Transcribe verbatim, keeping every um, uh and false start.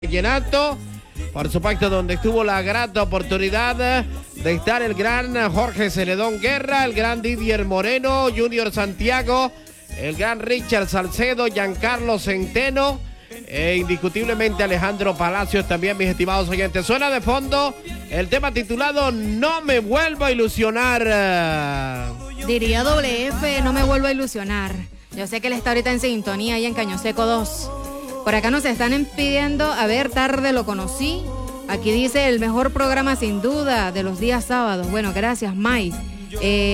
Vallenato, por supuesto, donde estuvo la grata oportunidad de estar el gran Jorge Celedón Guerra, el gran Didier Moreno, Junior Santiago, el gran Richard Salcedo, Giancarlo Centeno e indiscutiblemente Alejandro Palacios también, mis estimados oyentes. Suena de fondo el tema titulado No me vuelvo a ilusionar. Diría doble F, no me vuelvo a ilusionar. Yo sé que él está ahorita en sintonía ahí en Caño Seco dos. Por acá nos están pidiendo, a ver, tarde lo conocí. Aquí dice el mejor programa sin duda de los días sábados. Bueno, gracias, May. Eh,